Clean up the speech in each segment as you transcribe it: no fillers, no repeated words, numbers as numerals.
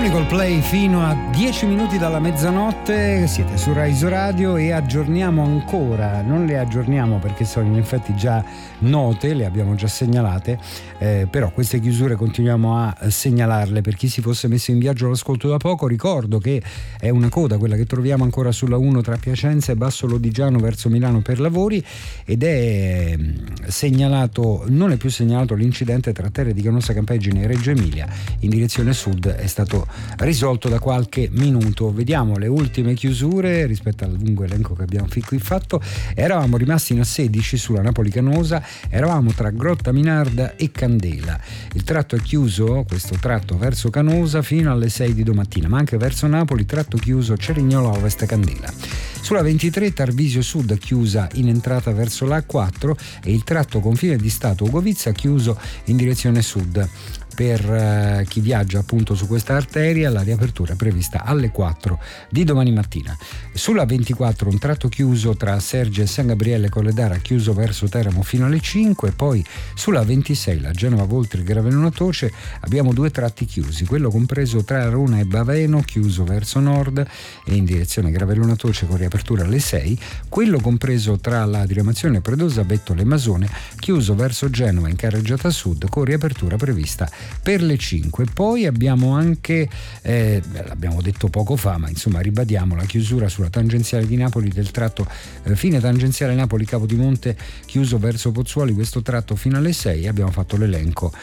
Con i Coldplay fino a 10 minuti dalla mezzanotte, siete su Rai Radio e aggiorniamo ancora, non le aggiorniamo perché sono in effetti già note, le abbiamo già segnalate, però queste chiusure continuiamo a segnalarle per chi si fosse messo in viaggio all'ascolto da poco. Ricordo che è una coda quella che troviamo ancora sulla 1 tra Piacenza e Basso Lodigiano verso Milano per lavori, ed è segnalato, non è più segnalato l'incidente tra Terre di Canossa Campeggine e Reggio Emilia in direzione sud, è stato risolto da qualche minuto. Vediamo le ultime chiusure rispetto al lungo elenco che abbiamo fin qui fatto. Eravamo rimasti in A16 sulla Napoli-Canosa, eravamo tra Grotta Minarda e Candela. Il tratto è chiuso, questo tratto verso Canosa, fino alle 6 di domattina, ma anche verso Napoli tratto chiuso Cerignola Ovest Candela. Sulla 23 Tarvisio Sud chiusa in entrata verso l'A4 e il tratto confine di Stato Ugovizza chiuso in direzione sud. Per chi viaggia appunto su questa arteria, la riapertura è prevista alle 4 di domani mattina. Sulla 24 un tratto chiuso tra Serge e San Gabriele Colledara, chiuso verso Teramo fino alle 5. Poi sulla 26 la Genova Voltri Gravellona Toce abbiamo due tratti chiusi, quello compreso tra Arona e Baveno chiuso verso nord e in direzione Gravellona Toce con riapertura alle 6, quello compreso tra la diramazione Predosa Bettole e Masone chiuso verso Genova in carreggiata sud con riapertura prevista per le 5. Poi abbiamo anche, l'abbiamo detto poco fa, ma insomma ribadiamo la chiusura sulla tangenziale di Napoli del tratto fine tangenziale Napoli-Capodimonte chiuso verso Pozzuoli, questo tratto fino alle 6. Abbiamo fatto l'elenco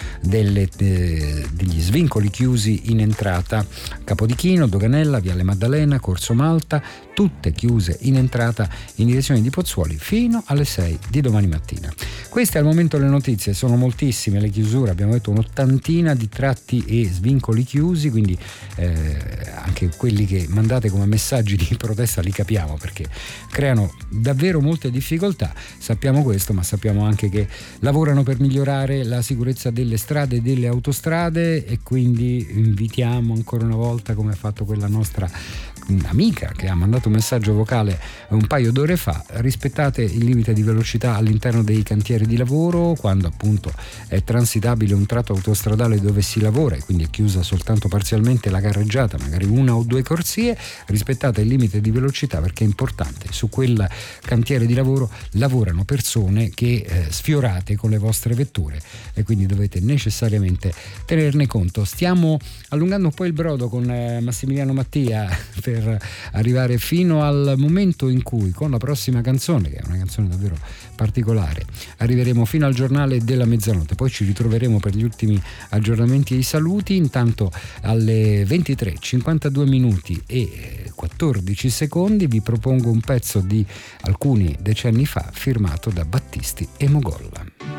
degli svincoli chiusi in entrata: Capodichino, Doganella, Viale Maddalena, Corso Malta, tutte chiuse in entrata in direzione di Pozzuoli fino alle 6 di domani mattina. Queste al momento le notizie, sono moltissime le chiusure, abbiamo detto un'ottantina di tratti e svincoli chiusi, quindi anche quelli che mandate come messaggi di protesta li capiamo perché creano davvero molte difficoltà. Sappiamo questo, ma sappiamo anche che lavorano per migliorare la sicurezza delle strade e delle autostrade, e quindi invitiamo ancora una volta, come ha fatto quella nostra amica che ha mandato un messaggio vocale un paio d'ore fa: rispettate il limite di velocità all'interno dei cantieri di lavoro, quando appunto è transitabile un tratto autostradale dove si lavora e quindi è chiusa soltanto parzialmente la carreggiata, magari una o due corsie, rispettate il limite di velocità perché è importante. Su quel cantiere di lavoro lavorano persone che sfiorate con le vostre vetture e quindi dovete necessariamente tenerne conto. Stiamo allungando un po' il brodo con Massimiliano Mattia per arrivare fino al momento in cui, con la prossima canzone, che è una canzone davvero particolare, arriveremo fino al giornale della mezzanotte. Poi ci ritroveremo per gli ultimi aggiornamenti e i saluti. Intanto alle 23:52 minuti e 14 secondi vi propongo un pezzo di alcuni decenni fa firmato da Battisti e Mogolla.